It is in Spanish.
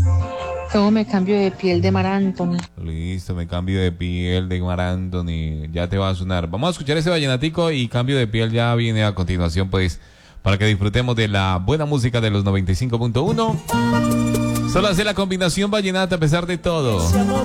Luego me cambio de piel de Mar Anthony. Listo, me cambio de piel de Mar Anthony. Ya te va a sonar. Vamos a escuchar ese vallenatico y cambio de piel ya viene a continuación, pues, para que disfrutemos de la buena música de los 95.1. Solo hace la combinación vallenata a pesar de todo.